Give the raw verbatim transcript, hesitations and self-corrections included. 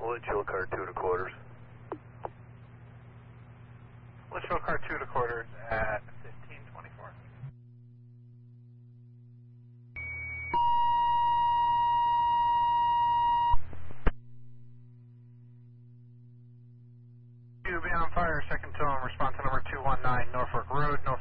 Litchfield car two and a quarters. Litchfield car two and a quarters at fifteen twenty-four. You being on fire, second tone, response to number two one nine Norfolk Road, Norfolk.